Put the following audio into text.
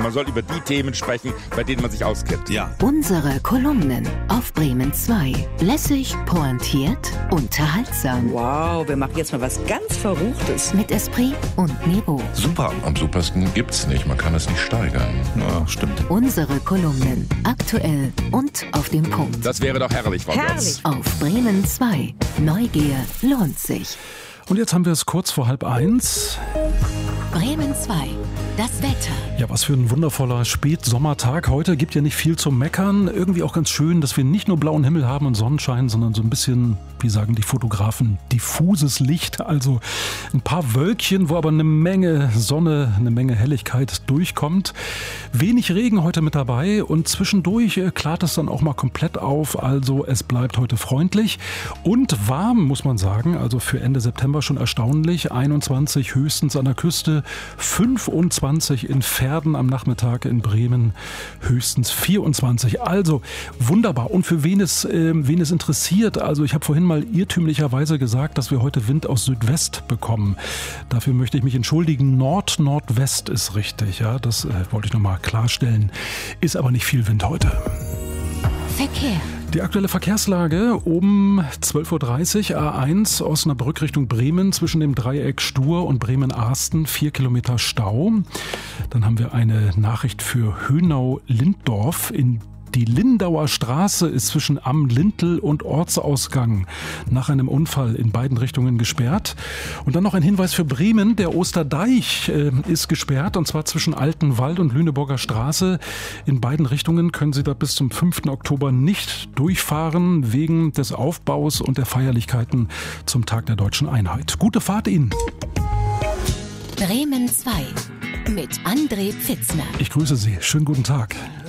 Man soll über die Themen sprechen, bei denen man sich auskennt. Ja. Unsere Kolumnen auf Bremen 2. Lässig, pointiert, unterhaltsam. Wow, wir machen jetzt mal was ganz Verruchtes. Mit Esprit und Niveau. Super. Am supersten gibt's nicht, man kann es nicht steigern. Ja, stimmt. Unsere Kolumnen. Aktuell und auf den Punkt. Das wäre doch herrlich, Frau Götz. Auf Bremen 2. Neugier lohnt sich. Und jetzt haben wir es kurz vor 12:30. Bremen 2. Das Wetter. Ja, was für ein wundervoller Spätsommertag heute. Gibt ja nicht viel zum Meckern. Irgendwie auch ganz schön, dass wir nicht nur blauen Himmel haben und Sonnenschein, sondern so ein bisschen, wie sagen die Fotografen, diffuses Licht. Also ein paar Wölkchen, wo aber eine Menge Sonne, eine Menge Helligkeit durchkommt. Wenig Regen heute mit dabei und zwischendurch klart es dann auch mal komplett auf. Also es bleibt heute freundlich und warm, muss man sagen. Also für Ende September schon erstaunlich. 21 höchstens an der Küste, 25 in Verden am Nachmittag, in Bremen höchstens 24. Also wunderbar. Und für wen es interessiert, also ich habe vorhin mal irrtümlicherweise gesagt, dass wir heute Wind aus Südwest bekommen. Dafür möchte ich mich entschuldigen. Nord-Nordwest ist richtig. Ja, das wollte ich nochmal klarstellen. Ist aber nicht viel Wind heute. Verkehr. Die aktuelle Verkehrslage um 12:30 Uhr, A1 Osnabrück Richtung Bremen zwischen dem Dreieck Stur und Bremen-Arsten, 4 Kilometer Stau. Dann haben wir eine Nachricht für Hönau-Linddorf. Die Lindauer Straße ist zwischen Am-Lintel und Ortsausgang nach einem Unfall in beiden Richtungen gesperrt. Und dann noch ein Hinweis für Bremen. Der Osterdeich ist gesperrt, und zwar zwischen Altenwald und Lüneburger Straße. In beiden Richtungen können Sie da bis zum 5. Oktober nicht durchfahren, wegen des Aufbaus und der Feierlichkeiten zum Tag der Deutschen Einheit. Gute Fahrt Ihnen! Bremen 2 mit André Pfitzner. Ich grüße Sie. Schönen guten Tag.